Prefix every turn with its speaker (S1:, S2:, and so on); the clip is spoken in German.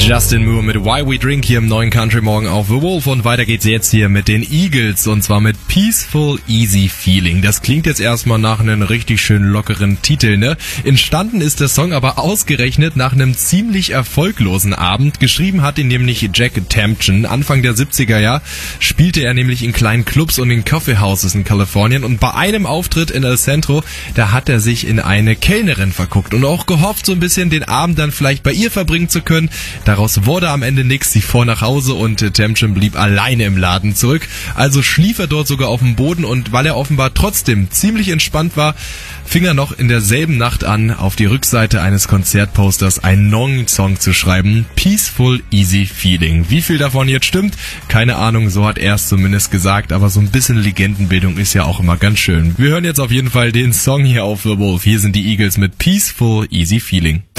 S1: Justin Moore mit Why We Drink hier im neuen Country Morgen auf The Wolf und weiter geht's jetzt hier mit den Eagles und zwar mit Peaceful Easy Feeling. Das klingt jetzt erstmal nach einem richtig schön lockeren Titel, ne? Entstanden ist der Song aber ausgerechnet nach einem ziemlich erfolglosen Abend. Geschrieben hat ihn nämlich Jack Tempchin. Anfang der 70er Jahre spielte er nämlich in kleinen Clubs und in Coffeehouses in Kalifornien und bei einem Auftritt in El Centro, da hat er sich in eine Kellnerin verguckt und auch gehofft, so ein bisschen den Abend dann vielleicht bei ihr verbringen zu können. Daraus wurde am Ende nichts, sie fuhr nach Hause und Tempchin blieb alleine im Laden zurück. Also schlief er dort sogar auf dem Boden und weil er offenbar trotzdem ziemlich entspannt war, fing er noch in derselben Nacht an, auf die Rückseite eines Konzertposters einen neuen Song zu schreiben, Peaceful Easy Feeling. Wie viel davon jetzt stimmt? Keine Ahnung, so hat er es zumindest gesagt, aber so ein bisschen Legendenbildung ist ja auch immer ganz schön. Wir hören jetzt auf jeden Fall den Song hier auf The Wolf. Hier sind die Eagles mit Peaceful Easy Feeling.